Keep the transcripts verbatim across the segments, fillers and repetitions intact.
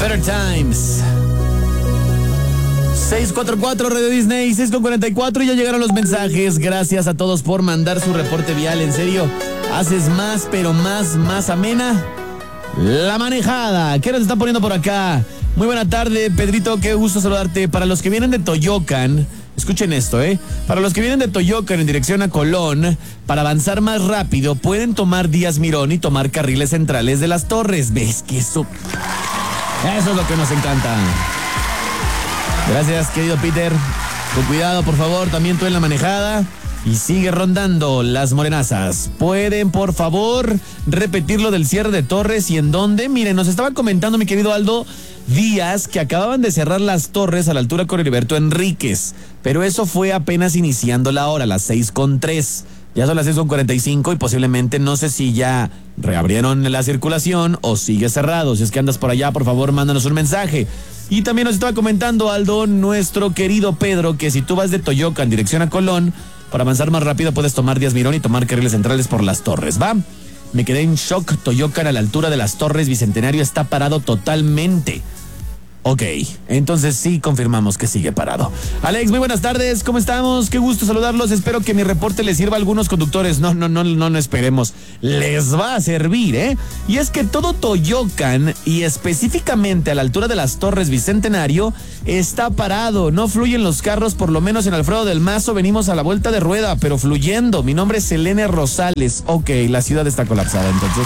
Better Times. seis cuatro cuatro Radio Disney, seis con cuarenta y cuatro, y ya llegaron los mensajes. Gracias a todos por mandar su reporte vial. En serio, haces más, pero más, más amena la manejada. ¿Qué nos están poniendo por acá? Muy buena tarde, Pedrito, qué gusto saludarte. Para los que vienen de Toyocan, escuchen esto, ¿eh? Para los que vienen de Toyocan en dirección a Colón, para avanzar más rápido, pueden tomar Díaz Mirón y tomar carriles centrales de Las Torres. ¿Ves que eso? Eso es lo que nos encanta. Gracias, querido Peter. Con cuidado, por favor, también tú en la manejada. Y sigue rondando las morenazas. ¿Pueden, por favor, repetir lo del cierre de Torres y en dónde? Miren, nos estaba comentando mi querido Aldo Díaz que acababan de cerrar las Torres a la altura con Heriberto Enríquez. Pero eso fue apenas iniciando la hora, las seis con tres. Ya son las seis con cuarenta y cinco y posiblemente no sé si ya reabrieron la circulación o sigue cerrado. Si es que andas por allá, por favor, mándanos un mensaje. Y también nos estaba comentando Aldo, nuestro querido Pedro, que si tú vas de Toyocan en dirección a Colón, para avanzar más rápido puedes tomar Díaz Mirón y tomar carriles centrales por Las Torres, ¿va? Me quedé en shock. Toyocan a la altura de Las Torres Bicentenario está parado totalmente. Ok, entonces sí confirmamos que sigue parado. Alex, muy buenas tardes, ¿cómo estamos? Qué gusto saludarlos, espero que mi reporte les sirva a algunos conductores. No, no, no, no, no esperemos. Les va a servir, ¿eh? Y es que todo Toyocan, y específicamente a la altura de Las Torres Bicentenario, está parado. No fluyen los carros, por lo menos en Alfredo del Mazo venimos a la vuelta de rueda, pero fluyendo. Mi nombre es Selene Rosales. Ok, la ciudad está colapsada, entonces.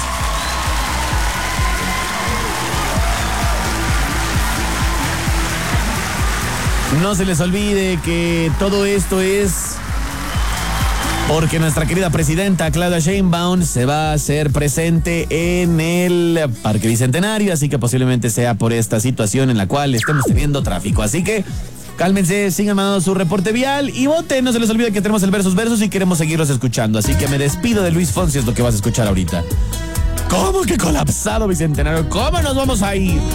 No se les olvide que todo esto es porque nuestra querida presidenta Claudia Sheinbaum se va a hacer presente en el Parque Bicentenario, así que posiblemente sea por esta situación en la cual estemos teniendo tráfico. Así que cálmense, sigan mandando su reporte vial y voten. No se les olvide que tenemos el Versus Versus y queremos seguirlos escuchando. Así que me despido de Luis Fonsi, es lo que vas a escuchar ahorita. ¿Cómo que colapsado Bicentenario? ¿Cómo nos vamos a ir?